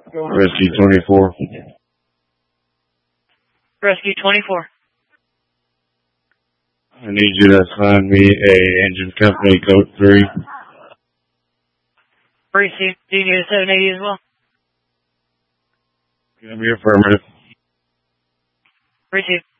Rescue 24. Rescue 24. I need you to assign me a engine company code 3. Received. Do you need a 780 as well? Give me affirmative. Received.